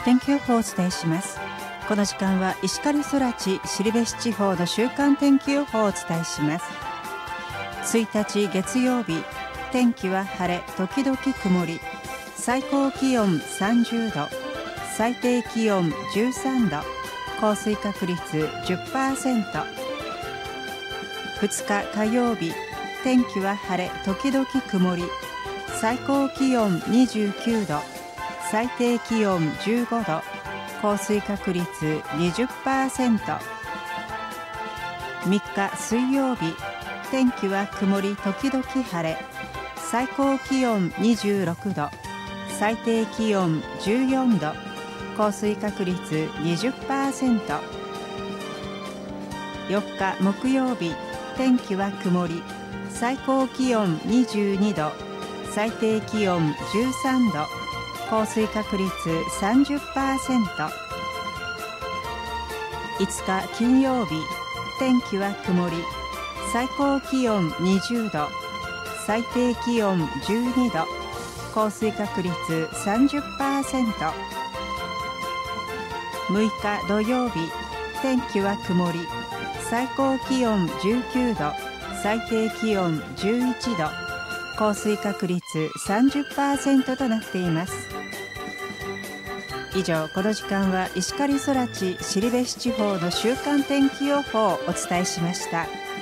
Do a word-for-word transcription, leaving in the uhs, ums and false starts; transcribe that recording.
天気予報をお伝えします。この時間は石狩空知後志地方の週間天気予報をお伝えします。ついたち月曜日、天気は晴れ時々曇り、最高気温さんじゅうど、最低気温じゅうさんど、降水確率 じゅっパーセント。 ふつか火曜日、天気は晴れ時々曇り、最高気温にじゅうきゅうど、最低気温じゅうごど、降水確率 にじゅっパーセント。 みっか水曜日、天気は曇り時々晴れ、最高気温にじゅうろくど、最低気温じゅうよんど、降水確率 にじゅっパーセント。 よっか木曜日、天気は曇り、最高気温にじゅうにど、最低気温じゅうさんど、降水確率 さんじゅっパーセント。 いつか金曜日、天気は曇り、最高気温にじゅうど、最低気温じゅうにど、降水確率 さんじゅっパーセント。 むいか土曜日、天気は曇り、最高気温じゅうきゅうど、最低気温じゅういちど、降水確率 さんじゅっパーセント となっています。以上、この時間は石狩空知後志地方の週間天気予報をお伝えしました。